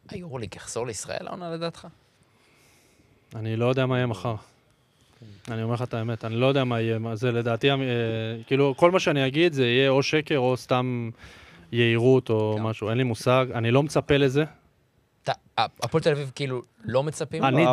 היורוליג יחזור לישראל, העונה לדעתך? אני לא יודע מה יהיה מחר. אני אומר לך את האמת, אני לא יודע מה יהיה, זה לדעתי, כאילו, כל מה שאני אגיד זה יהיה או שקר או סתם יהירות או משהו, אין לי מושג, אני לא מצפה לזה. הפועל תל אביב כאילו לא מצפים? אני